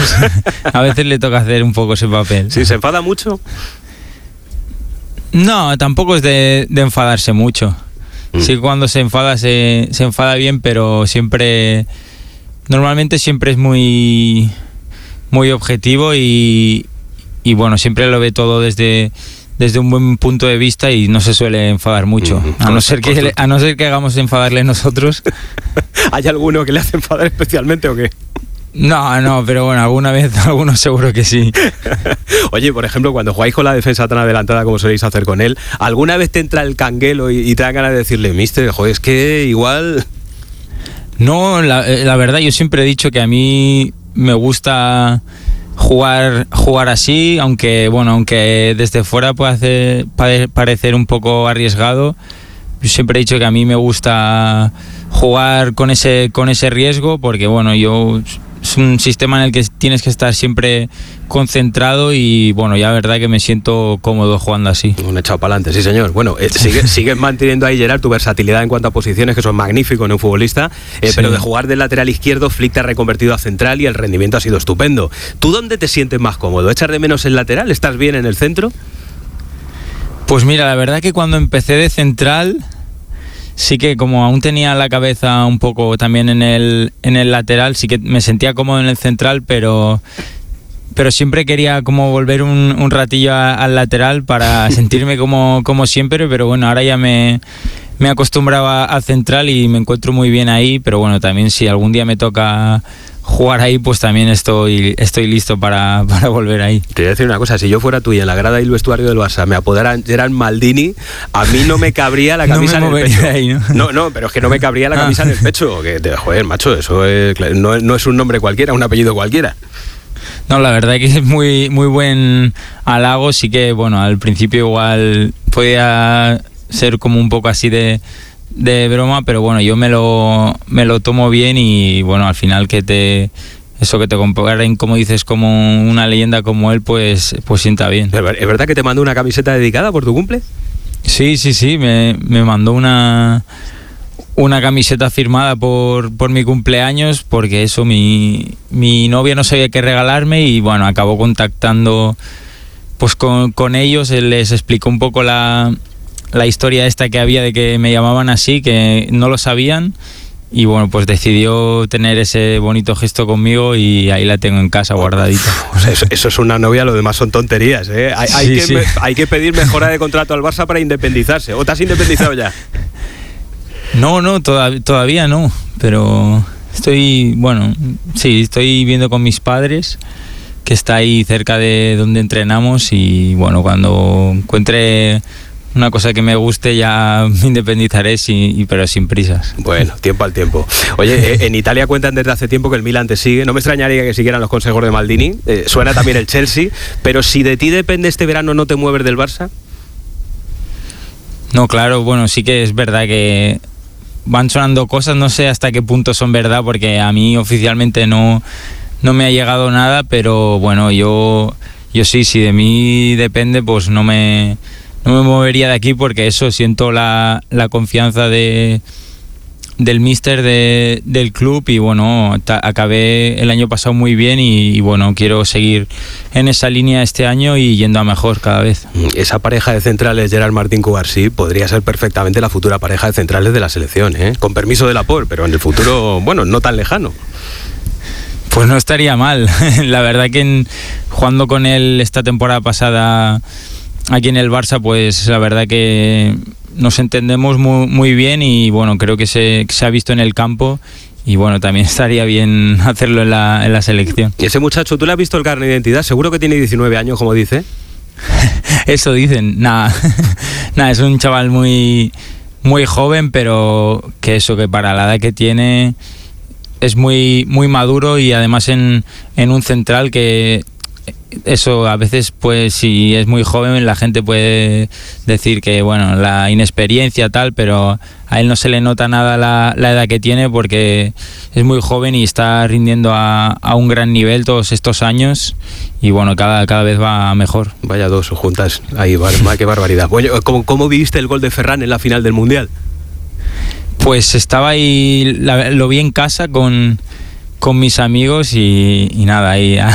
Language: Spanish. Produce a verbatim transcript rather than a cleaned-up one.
veces, a veces le toca hacer un poco ese papel. ¿Sí se enfada mucho? No, tampoco es de, de enfadarse mucho. Mm. Sí, cuando se enfada, se, se enfada bien, pero siempre, normalmente siempre es muy, muy objetivo y, y bueno, siempre lo ve todo desde... desde un buen punto de vista y no se suele enfadar mucho, mm, a no ser que a no ser que hagamos enfadarle nosotros. ¿Hay alguno que le hace enfadar especialmente o qué? No, no, pero bueno, alguna vez, algunos seguro que sí. Oye, por ejemplo, cuando jugáis con la defensa tan adelantada como soléis hacer con él, ¿alguna vez te entra el canguelo y, y te dan ganas de decirle, mister, joder, es que igual...? No, la, la verdad, yo siempre he dicho que a mí me gusta... Jugar, jugar así, aunque bueno, aunque desde fuera puede hacer, pare, parecer un poco arriesgado. Yo siempre he dicho que a mí me gusta jugar con ese, con ese riesgo, porque bueno, yo es un sistema en el que tienes que estar siempre concentrado y bueno, ya la verdad que me siento cómodo jugando así. Un echado para adelante, sí señor. Bueno, eh, sigues, sigues manteniendo ahí, Gerard, tu versatilidad en cuanto a posiciones, que son magnífico en un futbolista, eh, sí. Pero de jugar del lateral izquierdo, Flick te ha reconvertido a central y el rendimiento ha sido estupendo. ¿Tú dónde te sientes más cómodo? ¿Echas de menos el lateral? ¿Estás bien en el centro? Pues mira, la verdad que cuando empecé de central... Sí que como aún tenía la cabeza un poco también en el, en el lateral, sí que me sentía cómodo en el central, pero, pero siempre quería como volver un, un ratillo a, al lateral para sentirme como, como siempre, pero bueno, ahora ya me, me acostumbraba al central y me encuentro muy bien ahí, pero bueno, también si algún día me toca jugar ahí, pues también estoy, estoy listo para, para volver ahí. Te voy a decir una cosa, si yo fuera tú y en la grada y el vestuario del Barça me apodaran Gerard Maldini, a mí no me cabría la camisa no me en el pecho. ahí, ¿no? no, no, pero es que no me cabría la camisa ah. en el pecho. Que te, joder, macho, eso es, no, no es un nombre cualquiera, un apellido cualquiera. No, la verdad que es muy, muy buen halago, sí que, bueno, al principio igual podía ser como un poco así de... de broma, pero bueno, yo me lo me lo tomo bien y bueno, al final que te eso que te comparen, como dices, como una leyenda como él, pues pues sienta bien. ¿Es verdad que te mandó una camiseta dedicada por tu cumple? Sí, sí, sí, me, me mandó una una camiseta firmada por, por mi cumpleaños, porque eso, mi, mi novia no sabía qué regalarme y bueno, acabó contactando pues con, con ellos, él les explicó un poco la la historia esta que había de que me llamaban así, que no lo sabían y bueno, pues decidió tener ese bonito gesto conmigo y ahí la tengo en casa guardadita. O sea, eso, eso es una novia, lo demás son tonterías, ¿eh? Hay, hay, sí, que, sí. me, hay que pedir mejora de contrato al Barça para independizarse. ¿O te has independizado ya? No, no, toda, todavía no, pero estoy, bueno, sí, estoy viviendo con mis padres, que está ahí cerca de donde entrenamos y bueno, cuando encuentre una cosa que me guste ya me independizaré, sí, pero sin prisas. Bueno, tiempo al tiempo. Oye, en Italia cuentan desde hace tiempo que el Milan te sigue. No me extrañaría que siguieran los consejos de Maldini. Eh, suena también el Chelsea. Pero si de ti depende este verano, ¿no te mueves del Barça? No, claro, bueno, sí que es verdad que van sonando cosas, no sé hasta qué punto son verdad, porque a mí oficialmente no, no me ha llegado nada, pero bueno, yo, yo sí, si de mí depende, pues no me... No me movería de aquí porque eso, siento la, la confianza de, del míster de, del club y bueno, ta, acabé el año pasado muy bien y, y bueno, quiero seguir en esa línea este año y yendo a mejor cada vez. Esa pareja de centrales, Gerard Martín Cubarsí, podría ser perfectamente la futura pareja de centrales de la selección, ¿eh? Con permiso de Laporte, pero en el futuro, bueno, no tan lejano. Pues no estaría mal. La verdad que en, jugando con él esta temporada pasada aquí en el Barça, pues la verdad que nos entendemos muy, muy bien y bueno, creo que se, que se ha visto en el campo y bueno, también estaría bien hacerlo en la, en la selección. ¿Y ese muchacho, tú le has visto el carnet de identidad? Seguro que tiene diecinueve años, como dice. Eso dicen, nada, nada, es un chaval muy, muy joven, pero que eso, que para la edad que tiene es muy, muy maduro y además en, en un central que... Eso a veces, pues si es muy joven, la gente puede decir que bueno, la inexperiencia tal, pero a él no se le nota nada la, la edad que tiene porque es muy joven y está rindiendo a, a un gran nivel todos estos años y bueno, cada, cada vez va mejor. Vaya dos juntas, ahí, bar, qué barbaridad. Bueno, ¿cómo, ¿cómo viviste el gol de Ferran en la final del Mundial? Pues estaba ahí, la, lo vi en casa con... con mis amigos y, y nada, ahí